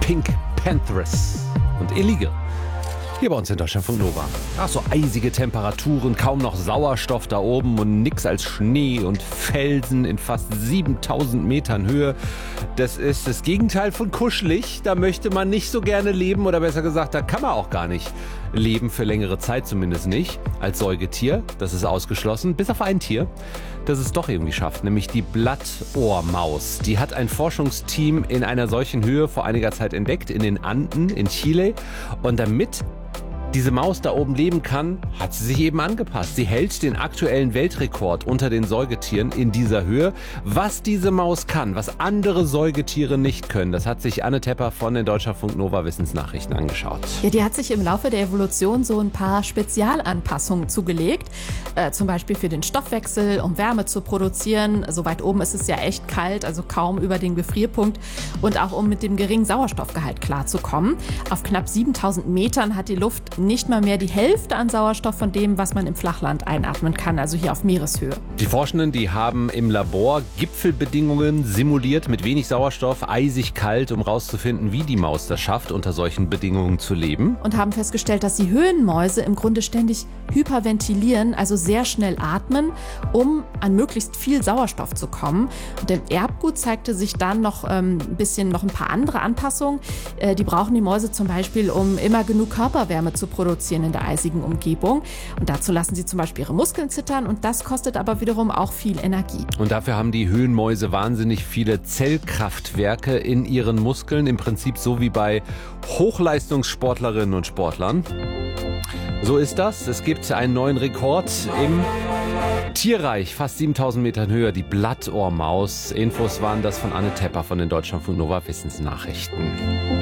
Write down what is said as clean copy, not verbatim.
Pink Panthers und Illige. Hier bei uns in Deutschlandfunk Nova. Ach, so eisige Temperaturen, kaum noch Sauerstoff da oben und nix als Schnee und Felsen in fast 7000 Metern Höhe. Das ist das Gegenteil von kuschelig. Da möchte man nicht so gerne leben, oder besser gesagt, da kann man auch gar nicht leben, für längere Zeit zumindest nicht. Als Säugetier, das ist ausgeschlossen, bis auf ein Tier, das es doch irgendwie schafft, nämlich die Blattohrmaus. Die hat ein Forschungsteam in einer solchen Höhe vor einiger Zeit entdeckt, in den Anden in Chile. Und damit diese Maus da oben leben kann, hat sie sich eben angepasst. Sie hält den aktuellen Weltrekord unter den Säugetieren in dieser Höhe. Was diese Maus kann, was andere Säugetiere nicht können, das hat sich Anne Tepper von den Deutschlandfunk Nova Wissensnachrichten angeschaut. Ja, die hat sich im Laufe der Evolution so ein paar Spezialanpassungen zugelegt. Zum Beispiel für den Stoffwechsel, um Wärme zu produzieren. So weit oben ist es ja echt kalt, also kaum über den Gefrierpunkt. Und auch um mit dem geringen Sauerstoffgehalt klarzukommen. Auf knapp 7000 Metern hat die Luft nicht mal mehr die Hälfte an Sauerstoff von dem, was man im Flachland einatmen kann, also hier auf Meereshöhe. Die Forschenden, die haben im Labor Gipfelbedingungen simuliert mit wenig Sauerstoff, eisig kalt, um rauszufinden, wie die Maus das schafft, unter solchen Bedingungen zu leben. Und haben festgestellt, dass die Höhenmäuse im Grunde ständig hyperventilieren, also sehr schnell atmen, um an möglichst viel Sauerstoff zu kommen. Und im Erbgut zeigte sich dann noch ein paar andere Anpassungen. Die brauchen die Mäuse zum Beispiel, um immer genug Körperwärme zu produzieren in der eisigen Umgebung. Und dazu lassen sie zum Beispiel ihre Muskeln zittern, und das kostet aber wiederum auch viel Energie. Und dafür haben die Höhenmäuse wahnsinnig viele Zellkraftwerke in ihren Muskeln, im Prinzip so wie bei Hochleistungssportlerinnen und Sportlern. So ist das. Es gibt einen neuen Rekord im Tierreich, fast 7000 Metern Höhe, die Blattohrmaus. Infos waren das von Anne Tepper von den Deutschlandfunk Nova Wissensnachrichten.